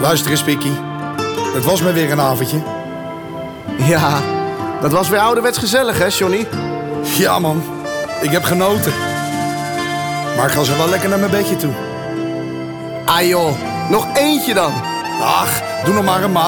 Luister eens, Pikkie. Het was me weer een avondje. Ja, dat was weer ouderwets gezellig, hè, Johnny? Ja, man. Ik heb genoten. Maar ik ga zo wel lekker naar mijn bedje toe. Ah joh, nog eentje dan. Ach, doe nog maar een maand.